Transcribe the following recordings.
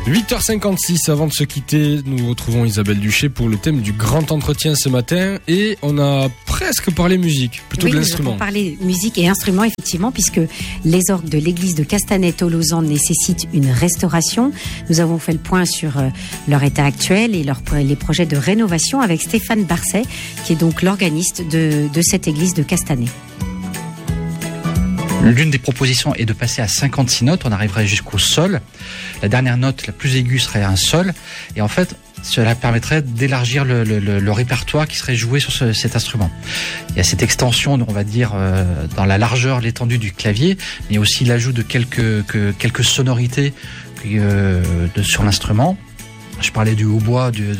8h56, avant de se quitter, nous retrouvons Isabelle Duché pour le thème du grand entretien ce matin. Et on a presque parlé musique, plutôt de l'instrument. Oui, nous avons parlé musique et instruments, effectivement, puisque les orgues de l'église de Castanet-Tolosan nécessitent une restauration. Nous avons fait le point sur leur état actuel et les projets de rénovation avec Stéphane Barset, qui est donc l'organiste de cette église de Castanet. L'une des propositions est de passer à 56 notes, on arriverait jusqu'au sol. La dernière note, la plus aiguë, serait un sol. Et en fait, cela permettrait d'élargir le répertoire qui serait joué sur cet instrument. Il y a cette extension, on va dire, dans la largeur, l'étendue du clavier, mais aussi l'ajout de quelques sonorités sur l'instrument. Je parlais du hautbois, du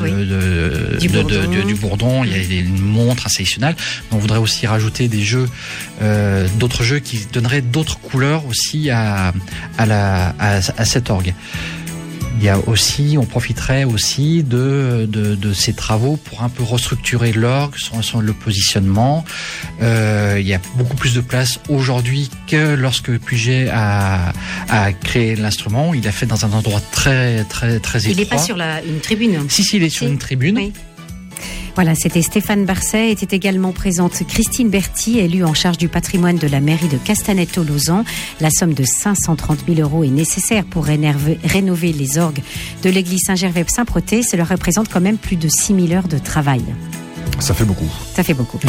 bourdon. Il y a une montre assaisonnale. On voudrait aussi rajouter des jeux, d'autres jeux qui donneraient d'autres couleurs aussi à cet orgue. Il y a aussi, on profiterait aussi de ces travaux pour un peu restructurer l'orgue, le positionnement. Il y a beaucoup plus de place aujourd'hui que lorsque Puget a créé l'instrument. Il l'a fait dans un endroit très très très étroit. Il n'est pas sur une tribune. Si, il est sur une tribune. Oui. Voilà, c'était Stéphane Barset. Était également présente Christine Berthy, élue en charge du patrimoine de la mairie de Castanet-Tolosan. La somme de 530 000 € est nécessaire pour rénover les orgues de l'église Saint-Gervais-Saint-Protais. Cela représente quand même plus de 6 000 heures de travail. Ça fait beaucoup. Ça fait beaucoup.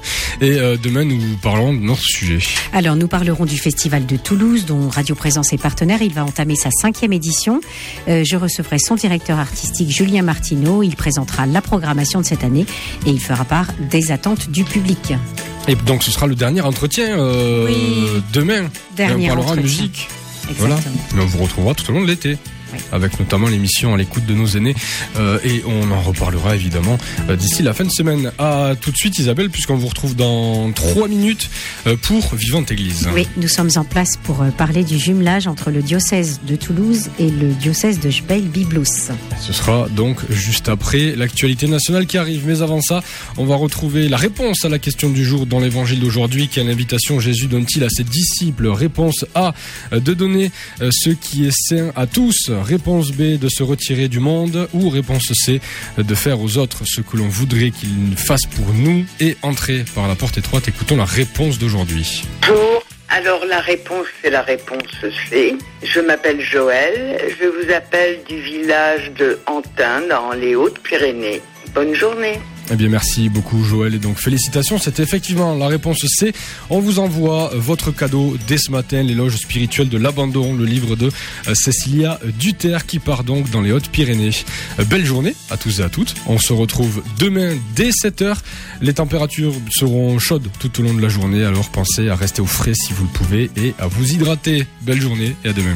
Et demain, nous parlons de notre sujet. Alors, nous parlerons du Festival de Toulouse, dont Radio Présence est partenaire. Il va entamer sa 5e édition. Je recevrai son directeur artistique, Julien Martineau. Il présentera la programmation de cette année et il fera part des attentes du public. Et donc, ce sera le dernier entretien demain. Dernier et on parlera entretien. Musique. Exactement. Voilà. Mais on vous retrouvera tout au long de l'été. Oui. Avec notamment l'émission à l'écoute de nos aînés et on en reparlera évidemment d'ici la fin de semaine. À tout de suite Isabelle, puisqu'on vous retrouve dans 3 minutes pour Vivante Église. Oui, nous sommes en place pour parler du jumelage entre le diocèse de Toulouse et le diocèse de Jbeil-Byblos. Ce sera donc juste après l'actualité nationale qui arrive, mais avant ça on va retrouver la réponse à la question du jour dans l'évangile d'aujourd'hui. Quelle invitation Jésus donne-t-il à ses disciples? Réponse A, de donner ce qui est saint à tous. Réponse B, de se retirer du monde. Ou réponse C, de faire aux autres ce que l'on voudrait qu'ils fassent pour nous et entrer par la porte étroite. Écoutons la réponse d'aujourd'hui. Bonjour. Alors la réponse, c'est la réponse C. Je m'appelle Joël. Je vous appelle du village de Antin dans les Hautes-Pyrénées. Bonne journée. Eh bien, merci beaucoup, Joël. Et donc, félicitations. C'est effectivement la réponse C. On vous envoie votre cadeau dès ce matin, l'éloge spirituel de l'abandon, le livre de Cécilia Duterre qui part donc dans les Hautes-Pyrénées. Belle journée à tous et à toutes. On se retrouve demain dès 7h. Les températures seront chaudes tout au long de la journée. Alors, pensez à rester au frais si vous le pouvez et à vous hydrater. Belle journée et à demain.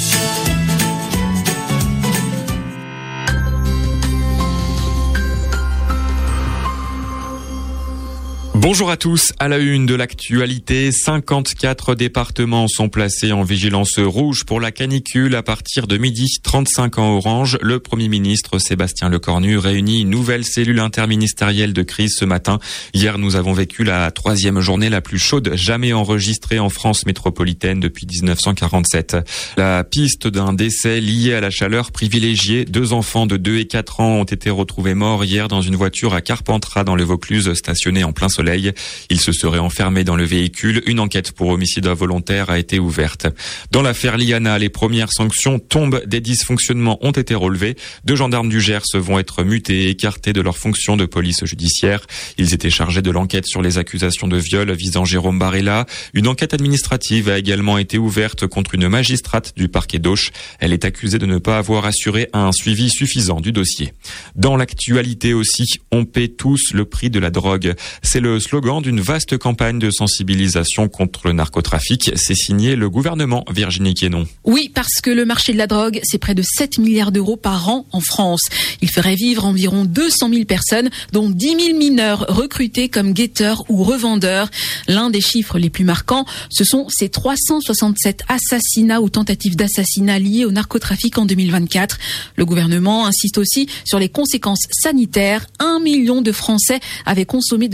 Bonjour à tous, à la une de l'actualité, 54 départements sont placés en vigilance rouge pour la canicule à partir de midi, 35 en orange. Le Premier ministre Sébastien Lecornu réunit une nouvelle cellule interministérielle de crise ce matin. Hier, nous avons vécu la 3e journée la plus chaude jamais enregistrée en France métropolitaine depuis 1947. La piste d'un décès lié à la chaleur privilégiée, 2 enfants de 2 et 4 ans ont été retrouvés morts hier dans une voiture à Carpentras dans le Vaucluse stationnée en plein soleil. Ils se seraient enfermés dans le véhicule. Une enquête pour homicide involontaire a été ouverte. Dans l'affaire Liana, les premières sanctions tombent. Des dysfonctionnements ont été relevés. 2 gendarmes du Gers vont être mutés et écartés de leurs fonctions de police judiciaire. Ils étaient chargés de l'enquête sur les accusations de viol visant Jérôme Barella. Une enquête administrative a également été ouverte contre une magistrate du parquet d'Auch. Elle est accusée de ne pas avoir assuré un suivi suffisant du dossier. Dans l'actualité aussi, on paie tous le prix de la drogue. C'est le slogan d'une vaste campagne de sensibilisation contre le narcotrafic. C'est signé le gouvernement, Virginie Quénon. Oui, parce que le marché de la drogue, c'est près de 7 milliards d'euros par an en France. Il ferait vivre environ 200 000 personnes, dont 10 000 mineurs recrutés comme guetteurs ou revendeurs. L'un des chiffres les plus marquants, ce sont ces 367 assassinats ou tentatives d'assassinat liés au narcotrafic en 2024. Le gouvernement insiste aussi sur les conséquences sanitaires. 1 million de Français avaient consommé de la cocaïne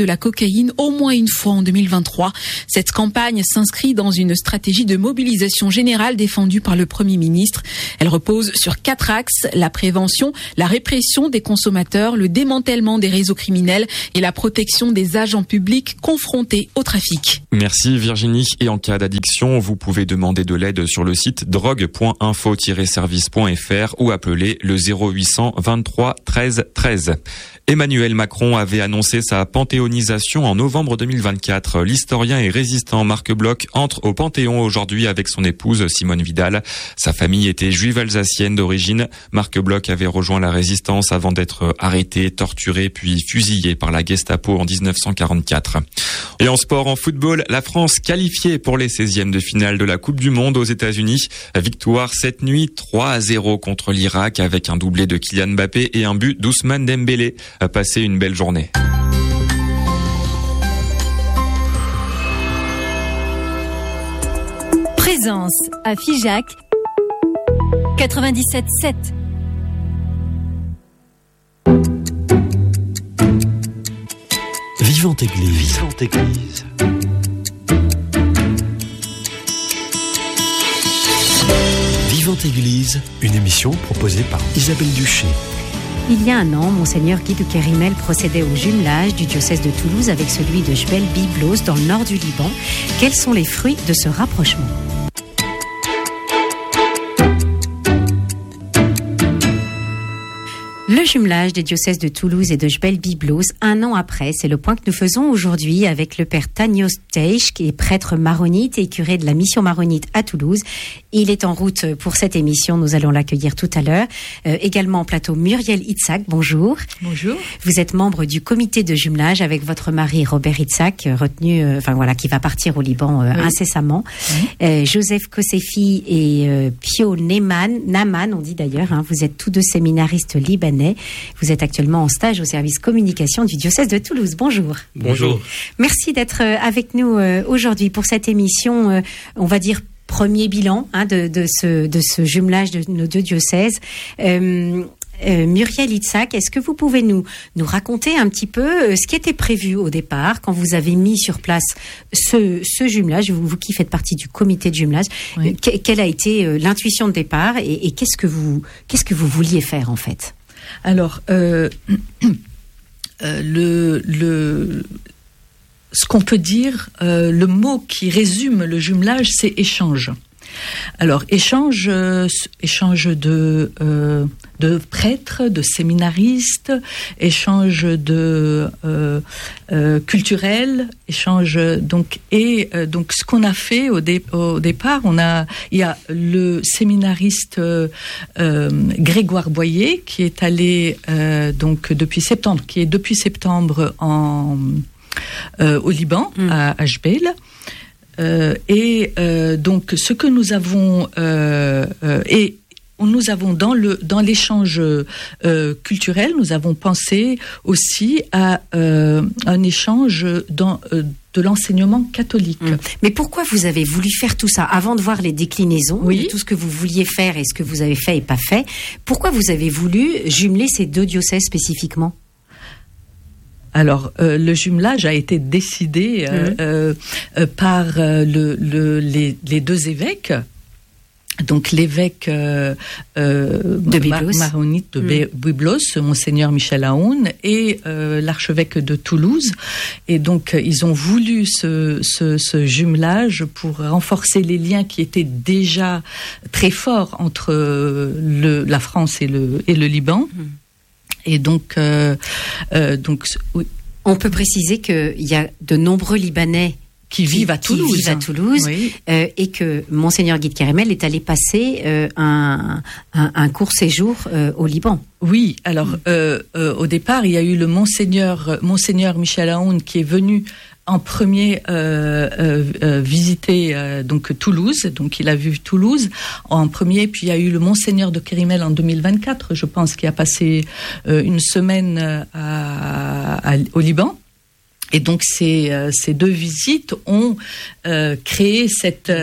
l'héroïne au moins une fois en 2023. Cette campagne s'inscrit dans une stratégie de mobilisation générale défendue par le Premier ministre. Elle repose sur 4 axes: la prévention, la répression des consommateurs, le démantèlement des réseaux criminels et la protection des agents publics confrontés au trafic. Merci Virginie. Et en cas d'addiction, vous pouvez demander de l'aide sur le site drogue.info-service.fr ou appeler le 0800 23 13 13. Emmanuel Macron avait annoncé sa panthéonisation en novembre 2024. L'historien et résistant Marc Bloch entre au Panthéon aujourd'hui avec son épouse Simone Vidal. Sa famille était juive alsacienne d'origine. Marc Bloch avait rejoint la résistance avant d'être arrêté, torturé puis fusillé par la Gestapo en 1944. Et en sport, en football, la France qualifiée pour les 16e de finale de la Coupe du Monde aux États-Unis. Victoire cette nuit 3-0 contre l'Irak avec un doublé de Kylian Mbappé et un but d'Ousmane Dembélé. Passez une belle journée. Présence à Figeac 97.7. Vivante Église. Vivante Église. Vivante Église, une émission proposée par Isabelle Duché. Il y a un an, Monseigneur Guy de Kérimel procédait au jumelage du diocèse de Toulouse avec celui de Jebel Byblos dans le nord du Liban. Quels sont les fruits de ce rapprochement ? Le jumelage des diocèses de Toulouse et de Jebel Byblos, un an après, c'est le point que nous faisons aujourd'hui avec le père Tanios Teish, qui est prêtre maronite et curé de la mission maronite à Toulouse. Il est en route pour cette émission, nous allons l'accueillir tout à l'heure. Également en plateau, Muriel Itzhak, bonjour. Bonjour. Vous êtes membre du comité de jumelage avec votre mari Robert Itzhak, retenu, qui va partir au Liban incessamment. Oui. Joseph Kossefi et Pio Naman, on dit d'ailleurs, vous êtes tous deux séminaristes libanais. Vous êtes actuellement en stage au service communication du diocèse de Toulouse. Bonjour. Bonjour. Merci d'être avec nous aujourd'hui pour cette émission, on va dire premier bilan de ce jumelage de nos deux diocèses. Muriel Itzhak, est-ce que vous pouvez nous raconter un petit peu ce qui était prévu au départ quand vous avez mis sur place ce jumelage, vous qui faites partie du comité de jumelage, oui. Quelle a été l'intuition de départ et qu'est-ce que vous vouliez faire en fait ? Alors, ce qu'on peut dire, le mot qui résume le jumelage, c'est échange. Alors, échange de prêtres, de séminaristes, échange de culturel, échange donc ce qu'on a fait au départ, il y a le séminariste Grégoire Boyer qui est allé depuis septembre au Liban à Jebel. Donc ce que nous avons dans l'échange culturel, nous avons pensé aussi à un échange de l'enseignement catholique. Mais pourquoi vous avez voulu faire tout ça avant de voir les déclinaisons de tout ce que vous vouliez faire et ce que vous avez fait et pas fait? Pourquoi vous avez voulu jumeler ces deux diocèses spécifiquement? Alors, le jumelage a été décidé par les deux évêques. Donc l'évêque maronite de Byblos, Monseigneur Michel Aoun, et l'archevêque de Toulouse. Et donc ils ont voulu ce jumelage pour renforcer les liens qui étaient déjà très forts entre la France et le Liban. Et donc oui. On peut préciser qu'il y a de nombreux Libanais qui vivent à Toulouse, oui. Et que Monseigneur Guy de Kérimel est allé passer un court séjour au Liban. Oui, alors au départ, il y a eu le Monseigneur Michel Aoun qui est venu en premier visiter donc Toulouse, donc il a vu Toulouse en premier, puis il y a eu le Monseigneur de Kérimel en 2024, je pense, qui a passé une semaine au Liban. Et donc ces deux visites ont créé cette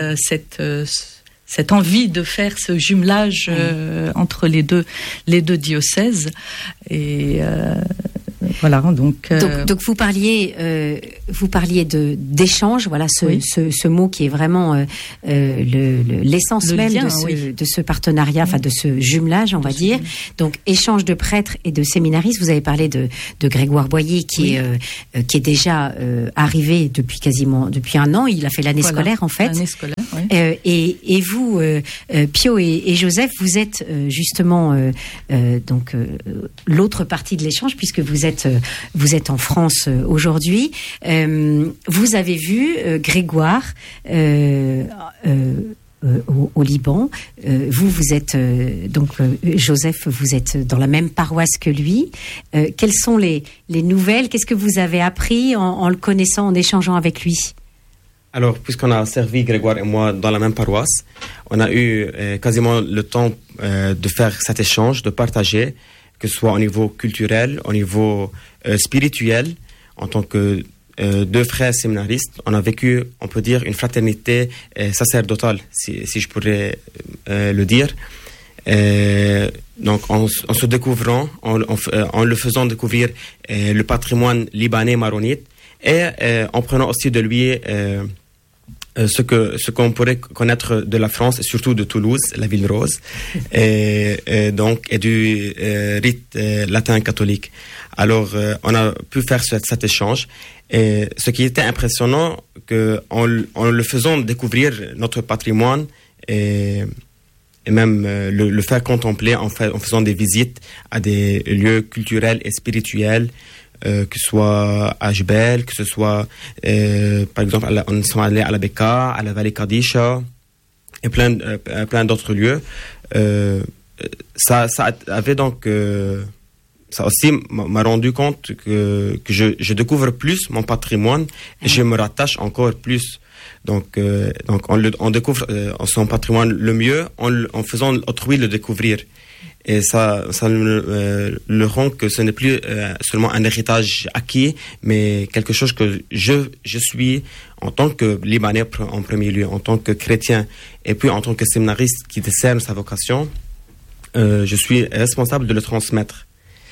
envie de faire ce jumelage entre les deux diocèses. Et voilà, donc vous parliez d'échange, voilà ce mot qui est vraiment l'essence même lien, de ce partenariat, enfin de ce jumelage, on va dire. Donc échange de prêtres et de séminaristes. Vous avez parlé de Grégoire Boyer qui est déjà arrivé depuis un an. Il a fait l'année scolaire en fait. L'année scolaire, oui. Et vous, Pio et Joseph, vous êtes justement donc l'autre partie de l'échange puisque vous êtes en France aujourd'hui. Vous avez vu Grégoire au Liban. Vous êtes Joseph, vous êtes dans la même paroisse que lui. Quelles sont les nouvelles? Qu'est-ce que vous avez appris en le connaissant, en échangeant avec lui? Alors, puisqu'on a servi Grégoire et moi dans la même paroisse, on a eu quasiment le temps de faire cet échange, de partager, que ce soit au niveau culturel, au niveau spirituel, en tant que deux frères séminaristes. On a vécu, on peut dire, une fraternité sacerdotale, si je pourrais le dire. Donc, en se découvrant, en le faisant découvrir le patrimoine libanais maronite, et en prenant aussi de lui ce qu'on pourrait connaître de la France et surtout de Toulouse, la ville rose, et du rite latin catholique. Alors on a pu faire cet échange, et ce qui était impressionnant, que en le faisant découvrir notre patrimoine et même le faire contempler en faisant des visites à des lieux culturels et spirituels, que ce soit à Jbel, que ce soit par exemple on est allé à la Beka, à la vallée Kadisha et plein d'autres lieux. Ça avait donc ça aussi m'a rendu compte que je découvre plus mon patrimoine et je me rattache encore plus. Donc on découvre son patrimoine le mieux en faisant autrui le découvrir. Et ça le rend que ce n'est plus seulement un héritage acquis, mais quelque chose que je suis en tant que Libanais en premier lieu, en tant que chrétien, et puis en tant que séminariste qui discerne sa vocation, je suis responsable de le transmettre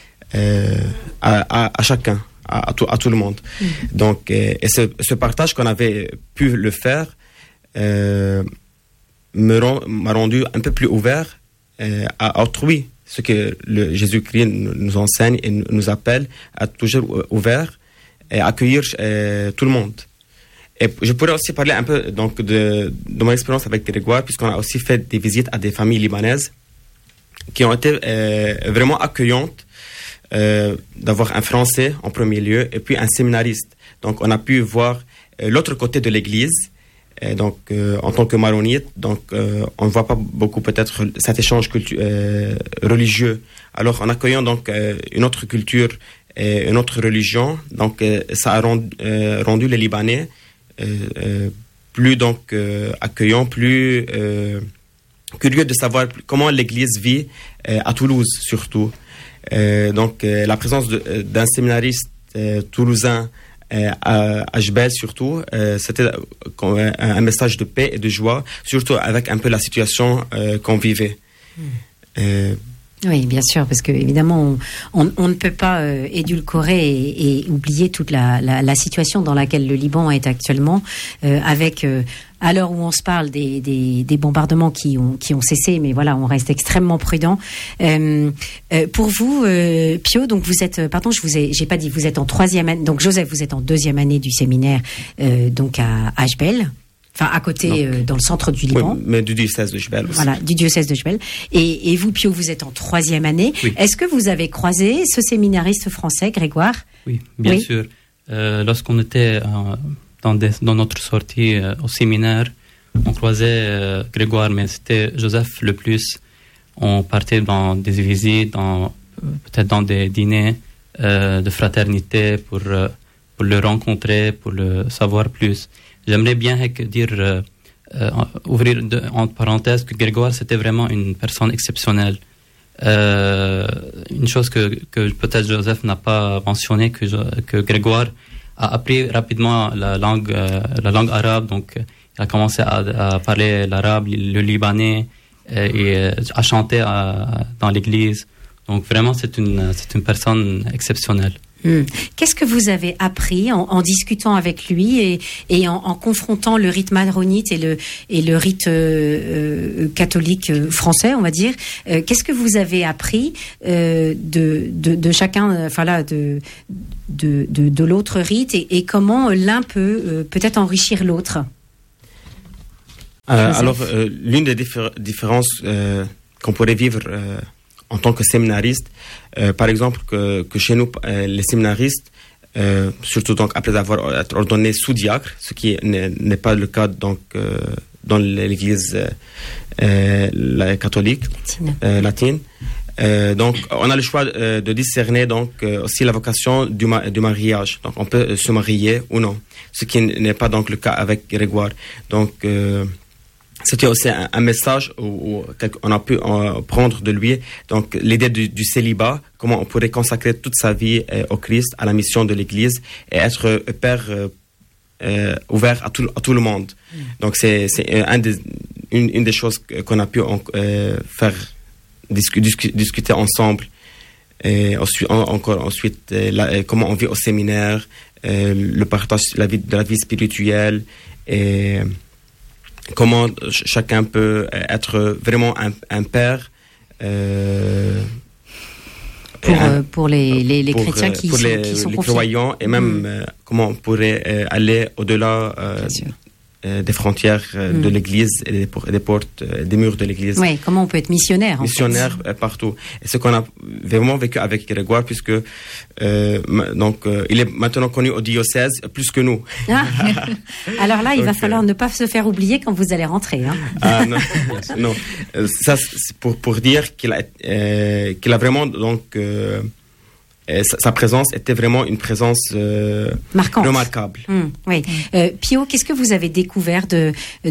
à chacun, à tout le monde. Donc, et ce partage qu'on avait pu le faire m'a rendu un peu plus ouvert à autrui, ce que Jésus-Christ nous enseigne et nous appelle à toujours ouvert et accueillir tout le monde. Et je pourrais aussi parler un peu donc de mon expérience avec Grégoire, puisqu'on a aussi fait des visites à des familles libanaises qui ont été vraiment accueillantes, d'avoir un Français en premier lieu et puis un séminariste. Donc on a pu voir l'autre côté de l'Église. Et donc, en tant que maronite, donc on ne voit pas beaucoup peut-être cet échange religieux. Alors, en accueillant donc une autre culture et une autre religion, donc ça a rendu les Libanais plus donc accueillants, plus curieux de savoir comment l'Église vit à Toulouse surtout. Donc, la présence d'un séminariste toulousain à Jbel surtout, c'était un message de paix et de joie, surtout avec un peu la situation qu'on vivait. Oui, bien sûr, parce que évidemment, on ne peut pas édulcorer et oublier toute la situation dans laquelle le Liban est actuellement, avec à l'heure où on se parle des bombardements qui ont cessé, mais voilà, on reste extrêmement prudent. Pour vous, Pio, donc vous êtes, j'ai pas dit, vous êtes en 3e année, donc Joseph, vous êtes en 2e année du séminaire, donc à Jbel. Enfin, à côté, dans le centre du Liban. Oui, mais du diocèse de Jbel aussi. Voilà, du diocèse de Jbel. Et vous, Pio, vous êtes en 3e année. Oui. Est-ce que vous avez croisé ce séminariste français, Grégoire? Oui, bien sûr. Lorsqu'on était dans notre sortie au séminaire, on croisait Grégoire, mais c'était Joseph le plus. On partait dans des visites, peut-être dans des dîners de fraternité pour le rencontrer, pour le savoir plus. J'aimerais bien dire, ouvrir entre parenthèses, que Grégoire, c'était vraiment une personne exceptionnelle. Une chose que peut-être Joseph n'a pas mentionné, que Grégoire a appris rapidement la langue arabe. Donc, il a commencé à parler l'arabe, le libanais, et à chanter dans l'église. Donc, vraiment, c'est une personne exceptionnelle. Qu'est-ce que vous avez appris en discutant avec lui et en confrontant le rite maronite et le rite catholique français, on va dire? Qu'est-ce que vous avez appris de chacun, enfin là, de l'autre rite et comment l'un peut peut-être enrichir l'autre? Alors, l'une des différences qu'on pourrait vivre en tant que séminariste, par exemple, que chez nous, les séminaristes, surtout donc après avoir été ordonnés sous-diacre, ce qui n'est pas le cas donc dans l'Église catholique latine. Donc, on a le choix de discerner donc aussi la vocation du mariage. Donc, on peut se marier ou non, ce qui n'est pas donc le cas avec Grégoire. Donc, c'était aussi un message où on a pu prendre de lui, donc l'idée du célibat, comment on pourrait consacrer toute sa vie au Christ, à la mission de l'Église et être père ouvert à tout le monde. Donc c'est une des choses qu'on a pu faire discuter ensemble. Et ensuite comment on vit au séminaire, le partage de la vie spirituelle et comment chacun peut être vraiment un père pour les chrétiens qui sont confiés. Les croyants et même comment on pourrait aller au-delà des frontières de l'Église et des portes, des murs de l'Église. Oui, comment on peut être missionnaire. Missionnaire partout. Et ce qu'on a vraiment vécu avec Grégoire, puisque il est maintenant connu au diocèse plus que nous. Alors là, il va falloir ne pas se faire oublier quand vous allez rentrer. Non. Ça, c'est pour dire qu'il a vraiment donc sa présence était vraiment une présence remarquable. Oui. Pio, qu'est-ce que vous avez découvert de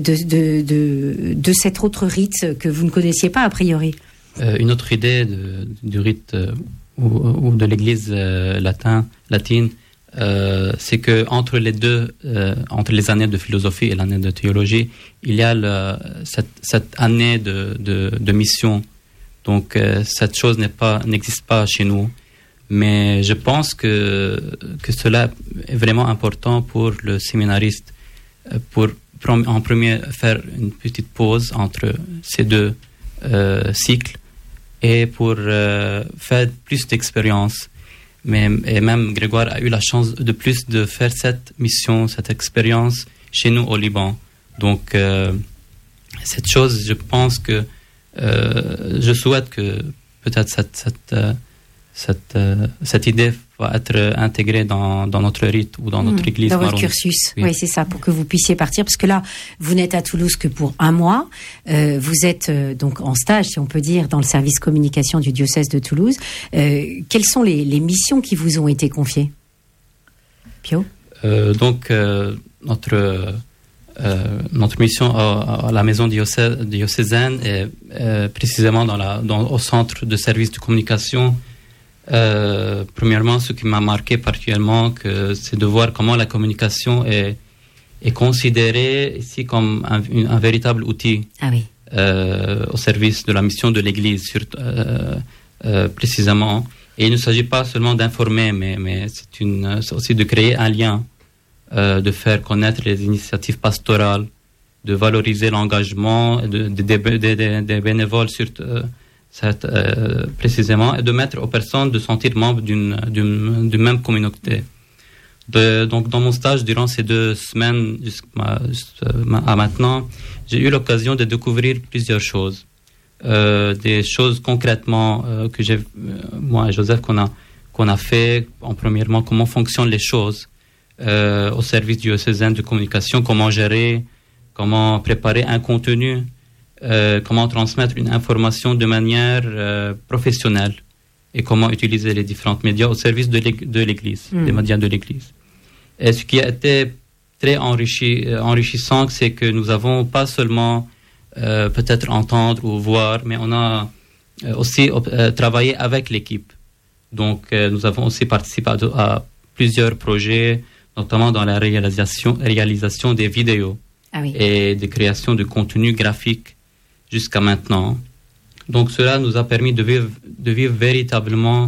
cet autre rite que vous ne connaissiez pas a priori? Une autre idée du rite ou de l'Église latine, c'est que entre les deux, entre les années de philosophie et l'année de théologie, il y a cette année de mission. Donc cette chose n'existe pas chez nous. Mais je pense que cela est vraiment important pour le séminariste, pour en premier faire une petite pause entre ces deux cycles et pour faire plus d'expérience. Et même Grégoire a eu la chance de plus de faire cette mission, cette expérience chez nous au Liban. Donc cette chose, je pense que je souhaite que peut-être cette idée va être intégrée dans notre rite ou dans notre église. Dans votre cursus, oui, c'est ça, pour que vous puissiez partir. Parce que là, vous n'êtes à Toulouse que pour un mois. Vous êtes donc en stage, si on peut dire, dans le service communication du diocèse de Toulouse. Quelles sont les missions qui vous ont été confiées, Pio? Donc, notre mission à la maison diocésaine est précisément au centre de service de communication. Premièrement, ce qui m'a marqué particulièrement, c'est de voir comment la communication est considérée ici comme un véritable outil au service de la mission de l'Église, précisément. Et il ne s'agit pas seulement d'informer, mais c'est aussi de créer un lien, de faire connaître les initiatives pastorales, de valoriser l'engagement des bénévoles, surtout. Précisément, et de mettre aux personnes de sentir membres d'une même communauté. Donc, dans mon stage, durant ces 2 semaines à maintenant, j'ai eu l'occasion de découvrir plusieurs choses. Des choses concrètement que moi et Joseph, qu'on a fait. Premièrement, comment fonctionnent les choses au service diocésain de communication, comment gérer, comment préparer un contenu, comment transmettre une information de manière professionnelle et comment utiliser les différents médias au service de l'Église, des médias de l'Église. Et ce qui a été très enrichissant, c'est que nous n'avons pas seulement peut-être entendre ou voir, mais on a aussi travaillé avec l'équipe. Donc nous avons aussi participé à plusieurs projets, notamment dans la réalisation des vidéos et de création de contenu graphique jusqu'à maintenant. Donc cela nous a permis de vivre véritablement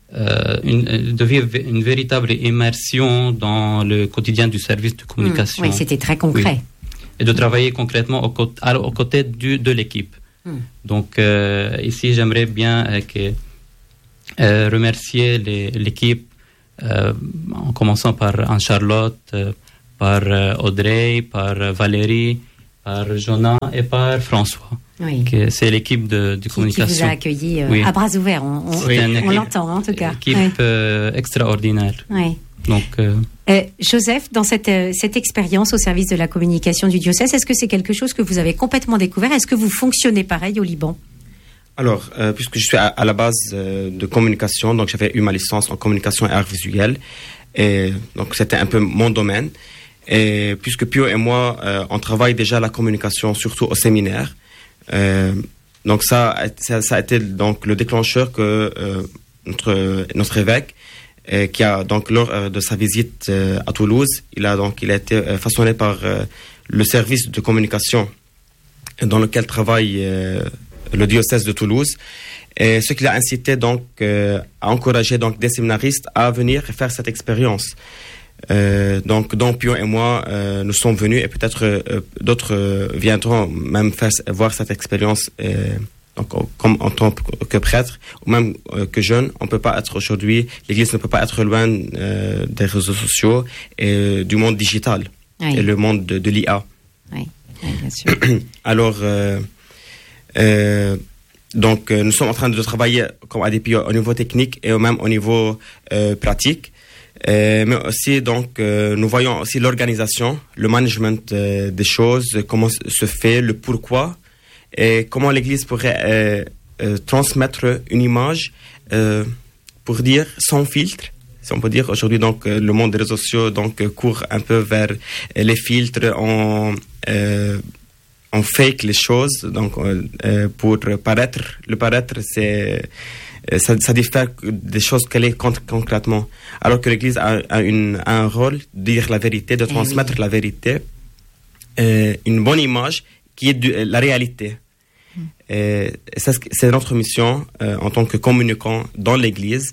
de vivre une véritable immersion dans le quotidien du service de communication. Oui, c'était très concret. Oui. Et de travailler concrètement aux côtés de l'équipe. Donc ici, j'aimerais bien remercier l'équipe, en commençant par Anne-Charlotte, par Audrey, par Valérie, par Jonah et par François. Oui. C'est l'équipe de communication. Qui vous a accueilli à bras ouverts, on l'entend en tout cas. Équipe extraordinaire. Oui. Donc, Joseph, dans cette expérience au service de la communication du diocèse, est-ce que c'est quelque chose que vous avez complètement découvert? Est-ce que vous fonctionnez pareil au Liban? Alors, puisque je suis à la base de communication, donc j'avais eu ma licence en communication et art visuel, et donc c'était un peu mon domaine. Et puisque Pio et moi, on travaille déjà la communication, surtout au séminaire, donc ça a été donc le déclencheur que notre évêque, qui a donc lors de sa visite à Toulouse, il a été façonné par le service de communication dans lequel travaille le diocèse de Toulouse, et ce qui l'a incité donc à encourager donc des séminaristes à venir faire cette expérience. Donc Pio et moi nous sommes venus, et peut-être d'autres viendront même voir cette expérience. Donc, comme en tant que prêtre, ou même que jeune, on peut pas être aujourd'hui, l'Église ne peut pas être loin des réseaux sociaux et du monde digital, et le monde de l'IA. Oui, bien sûr. Alors, donc, nous sommes en train de travailler comme ADPO au niveau technique et même au niveau pratique. Mais aussi, donc, nous voyons aussi l'organisation, le management des choses, comment se fait, le pourquoi, et comment l'Église pourrait transmettre une image, pour dire, sans filtre, si on peut dire. Aujourd'hui, donc, le monde des réseaux sociaux donc, court un peu vers les filtres, on fake les choses, donc, pour paraître. Le paraître, ça diffère des choses qu'elle est concrètement. Alors que l'Église a un rôle de dire la vérité, de transmettre la vérité, une bonne image qui est la réalité. Et c'est notre mission en tant que communicants dans l'Église,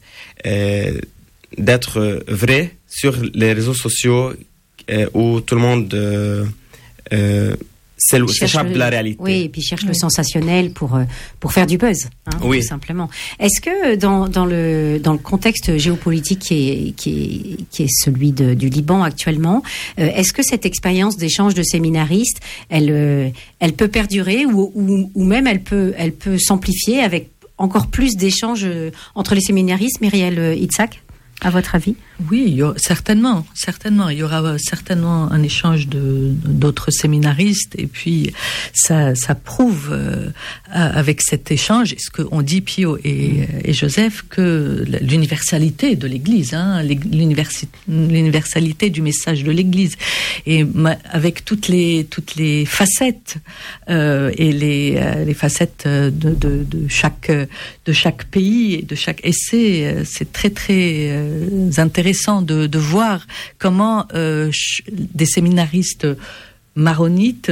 d'être vrai sur les réseaux sociaux où tout le monde s'échappe de la réalité. Oui, et puis cherche le sensationnel pour faire du buzz, tout simplement. Est-ce que dans le contexte géopolitique qui est celui du Liban actuellement, est-ce que cette expérience d'échange de séminaristes, elle peut perdurer ou même elle peut s'amplifier avec encore plus d'échanges entre les séminaristes, Myriel Itzhak, à votre avis? Oui, certainement. Il y aura certainement un échange d'autres séminaristes, et puis ça prouve avec cet échange, ce qu'on dit Pio et Joseph, que l'universalité de l'Église, l'universalité du message de l'Église, et avec toutes les facettes et les facettes de chaque pays et de chaque essai, c'est très très intéressant de voir comment des séminaristes maronites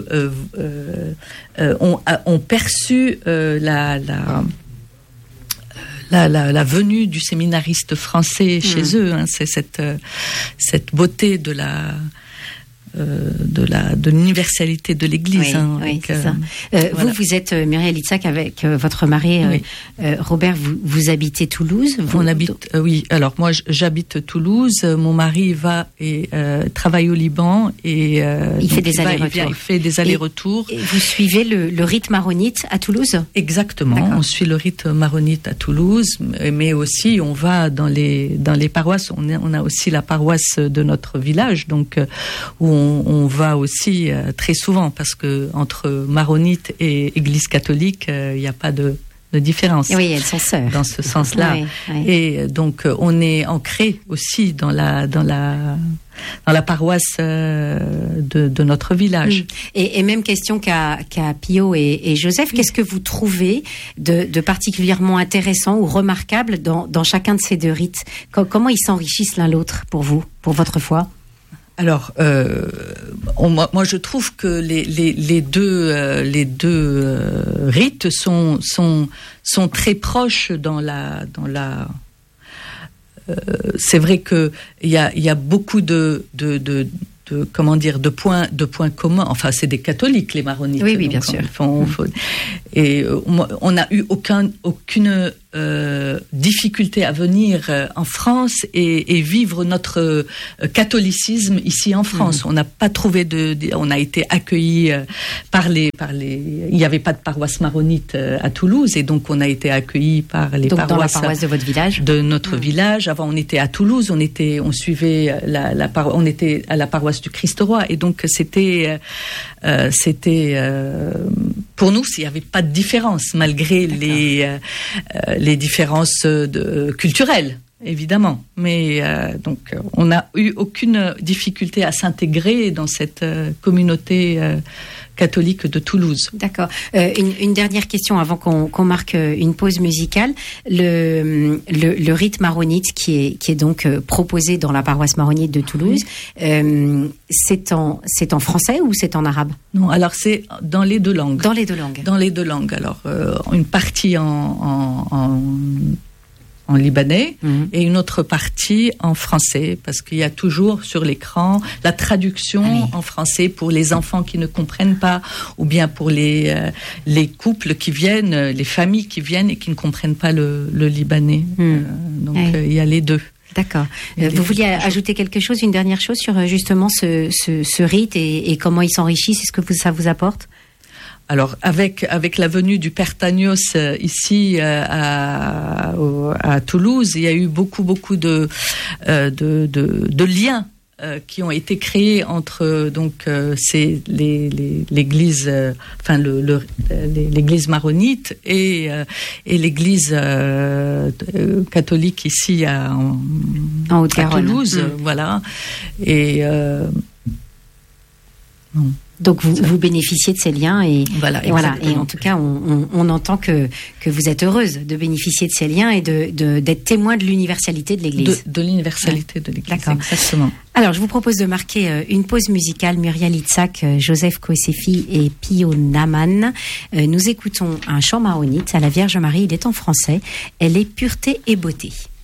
ont perçu la venue du séminariste français chez eux. C'est cette beauté de l'universalité de l'Église. Oui, c'est ça. Voilà. Vous êtes Myriel Itzhak avec votre mari Robert. Vous habitez Toulouse. On habite. Oui. Alors moi, j'habite Toulouse. Mon mari va et travaille au Liban et il fait des allers-retours. Il fait des allers-retours. Et vous suivez le rite maronite à Toulouse? Exactement. D'accord. On suit le rite maronite à Toulouse, mais aussi on va dans les paroisses. On a aussi la paroisse de notre village, donc où on va aussi très souvent, parce que entre maronite et Église catholique, il n'y a pas de différence. Oui, elles sont sœurs. Dans ce sens-là. Oui. Et donc, on est ancré aussi dans la paroisse de notre village. Et même question qu'à Pio et Joseph, qu'est-ce que vous trouvez de particulièrement intéressant ou remarquable dans chacun de ces deux rites? Comment ils s'enrichissent l'un l'autre pour vous, pour votre foi? Alors, moi, je trouve que les deux rites sont très proches dans la c'est vrai que il y a beaucoup de points communs. Enfin, c'est des catholiques, les maronites. Oui, bien sûr. Et on n'a eu aucune difficulté à venir en France et vivre notre catholicisme ici en France. On n'a pas trouvé on a été accueillis par les. Il n'y avait pas de paroisse maronite à Toulouse, et donc on a été accueillis par les paroisses. Dans la paroisse de votre village. De notre village. Avant, on était à Toulouse. On suivait on était à la paroisse du Christ-Roi, et donc c'était pour nous, il n'y avait pas de différence, malgré les différences culturelles, évidemment. Mais donc, on n'a eu aucune difficulté à s'intégrer dans cette communauté catholique de Toulouse. D'accord. Une dernière question avant qu'on marque une pause musicale. Le rite maronite qui est donc proposé dans la paroisse maronite de Toulouse, c'est en français ou c'est en arabe? Non, alors c'est dans les deux langues. Dans les deux langues. Dans les deux langues. Alors, une partie en libanais et une autre partie en français, parce qu'il y a toujours sur l'écran la traduction en français pour les enfants qui ne comprennent pas, ou bien pour les couples qui viennent, les familles qui viennent et qui ne comprennent pas le libanais. Donc il y a les deux. D'accord. Vous vouliez ajouter quelque chose, une dernière chose sur justement ce rite et comment il s'enrichit, c'est ce que ça vous apporte? Alors, avec la venue du Père Tagnos ici à Toulouse, il y a eu beaucoup de liens qui ont été créés entre l'église, l'église maronite et l'église catholique ici en Haute-Garonne, à Toulouse, voilà. Et donc vous bénéficiez de ces liens et voilà. Et en tout cas on entend que vous êtes heureuse de bénéficier de ces liens et d'être témoin de l'universalité de l'Église. De l'universalité de l'Église. D'accord. Exactement. Alors je vous propose de marquer une pause musicale. Muriel Itzhak, Joseph Kosefi et Pio Naman. Nous écoutons un chant maronite à la Vierge Marie. Il est en français. Elle est pureté et beauté.